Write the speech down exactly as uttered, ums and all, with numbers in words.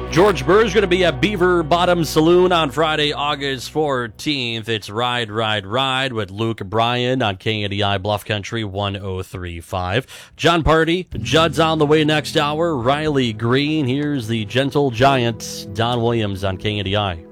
George Burr is going to be at Beaver Bottom Saloon on Friday, August fourteenth. It's Ride, Ride, Ride with Luke Bryan on K N D I Bluff Country one oh three point five. John Party, Judd's on the way next hour. Riley Green, here's the Gentle Giant, Don Williams on K N D I.